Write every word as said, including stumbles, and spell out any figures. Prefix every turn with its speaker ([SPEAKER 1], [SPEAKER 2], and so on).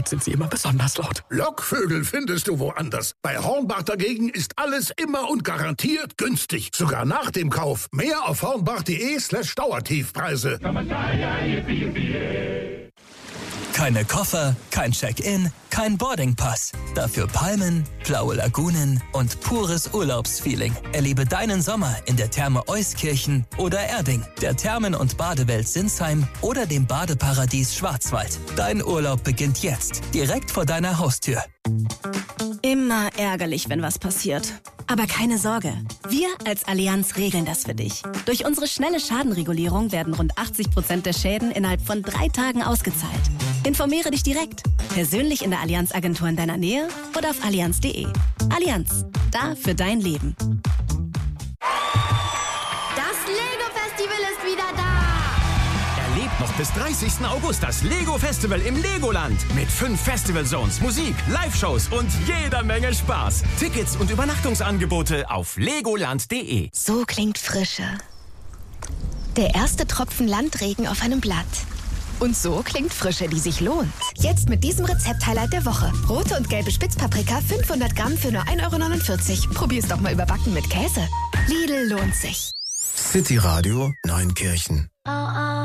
[SPEAKER 1] Zeit sind sie immer besonders laut.
[SPEAKER 2] Lockvögel findest du woanders. Bei Hornbach dagegen ist alles immer und garantiert günstig. Sogar nach dem Kauf. Mehr auf hornbach.de slash Dauertiefpreise.
[SPEAKER 3] Keine Koffer, kein Check-in, kein Boardingpass. Dafür Palmen, blaue Lagunen und pures Urlaubsfeeling. Erlebe deinen Sommer in der Therme Euskirchen oder Erding, der Thermen- und Badewelt Sinsheim oder dem Badeparadies Schwarzwald. Dein Urlaub beginnt jetzt, direkt vor deiner Haustür.
[SPEAKER 4] Immer ärgerlich, wenn was passiert. Aber keine Sorge, wir als Allianz regeln das für dich. Durch unsere schnelle Schadenregulierung werden rund achtzig Prozent der Schäden innerhalb von drei Tagen ausgezahlt. Informiere dich direkt, persönlich in der Allianz-Agentur in deiner Nähe oder auf allianz punkt de. Allianz, da für dein Leben.
[SPEAKER 5] Das Lego-Festival ist wieder da!
[SPEAKER 6] Erlebt noch bis dreißigsten August das Lego-Festival im Legoland. Mit fünf Festival-Zones, Musik, Live-Shows und jeder Menge Spaß. Tickets und Übernachtungsangebote auf legoland punkt de.
[SPEAKER 7] So klingt Frische. Der erste Tropfen Landregen auf einem Blatt. Und so klingt Frische, die sich lohnt. Jetzt mit diesem Rezept-Highlight der Woche. Rote und gelbe Spitzpaprika, fünfhundert Gramm für nur ein Euro neunundvierzig. Probier's doch mal überbacken mit Käse. Lidl lohnt sich.
[SPEAKER 8] City Radio Neunkirchen.